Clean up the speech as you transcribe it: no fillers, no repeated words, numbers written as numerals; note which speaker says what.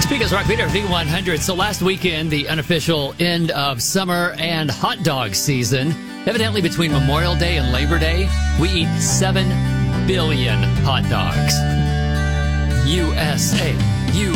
Speaker 1: Speakers Rock Beater V100. So last weekend, the unofficial end of summer and hot dog season. Evidently, between Memorial Day and Labor Day, we eat 7 billion hot dogs. USA.